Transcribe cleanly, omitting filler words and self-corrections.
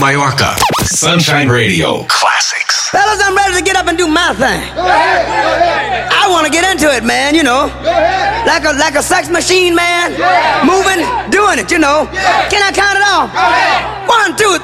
Mallorca. Sunshine Radio Classics. Fellas, I'm ready to get up and do my thing. I want to get into it, man, you know. Like a sex machine, man. Moving, doing it, you know. Can I count it off? 1, 2,